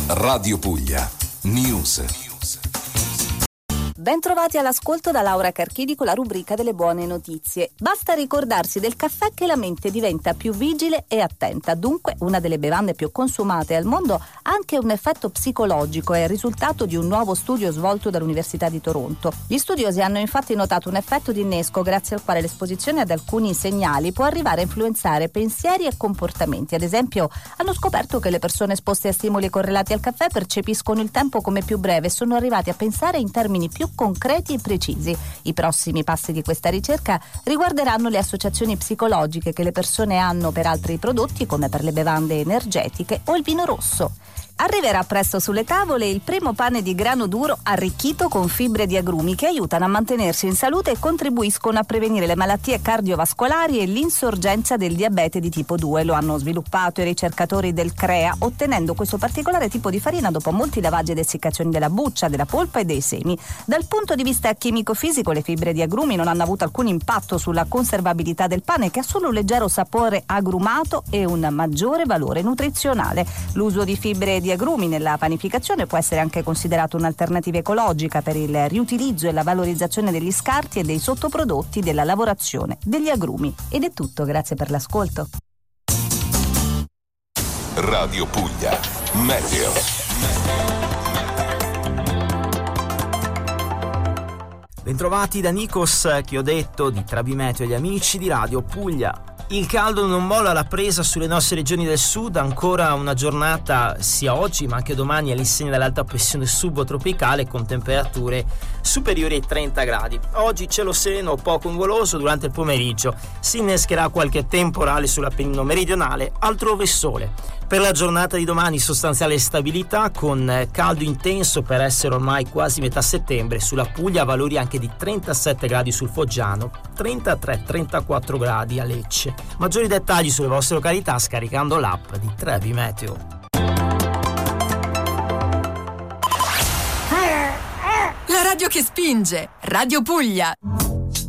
Radio Puglia News. Bentrovati all'ascolto da Laura Carchidi con la rubrica delle buone notizie. Basta ricordarsi del caffè che la mente diventa più vigile e attenta. Dunque, una delle bevande più consumate al mondo ha anche un effetto psicologico. È il risultato di un nuovo studio svolto dall'Università di Toronto. Gli studiosi hanno infatti notato un effetto di innesco grazie al quale l'esposizione ad alcuni segnali può arrivare a influenzare pensieri e comportamenti. Ad esempio, hanno scoperto che le persone esposte a stimoli correlati al caffè percepiscono il tempo come più breve e sono arrivati a pensare in termini più concreti e precisi. I prossimi passi di questa ricerca riguarderanno le associazioni psicologiche che le persone hanno per altri prodotti come per le bevande energetiche o il vino rosso. Arriverà presto sulle tavole il primo pane di grano duro arricchito con fibre di agrumi che aiutano a mantenersi in salute e contribuiscono a prevenire le malattie cardiovascolari e l'insorgenza del diabete di tipo 2. Lo hanno sviluppato i ricercatori del CREA, ottenendo questo particolare tipo di farina dopo molti lavaggi ed essiccazioni della buccia, della polpa e dei semi. Dal punto di vista chimico-fisico, le fibre di agrumi non hanno avuto alcun impatto sulla conservabilità del pane, che ha solo un leggero sapore agrumato e un maggiore valore nutrizionale. L'uso di fibre di agrumi nella panificazione può essere anche considerato un'alternativa ecologica per il riutilizzo e la valorizzazione degli scarti e dei sottoprodotti della lavorazione degli agrumi. Ed è tutto, grazie per l'ascolto. Radio Puglia Meteo. Bentrovati da Nikos Chiodato di Trabimeteo e gli amici di Radio Puglia. Il caldo non molla la presa sulle nostre regioni del sud, ancora una giornata sia oggi ma anche domani all'insegna dell'alta pressione subtropicale con temperature superiori ai 30 gradi. Oggi cielo sereno poco nuvoloso, durante il pomeriggio si innescherà qualche temporale sull'Appennino meridionale, altrove sole. Per la giornata di domani sostanziale stabilità con caldo intenso per essere ormai quasi metà settembre, sulla Puglia valori anche di 37 gradi sul Foggiano, 33-34 gradi a Lecce. Maggiori dettagli sulle vostre località scaricando l'app di Trevi Meteo. La radio che spinge, Radio Puglia.